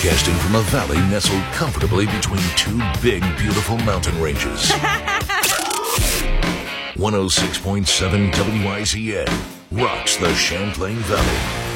Broadcasting from a valley nestled comfortably between two big, beautiful mountain ranges. 106.7 WIZN rocks the Champlain Valley.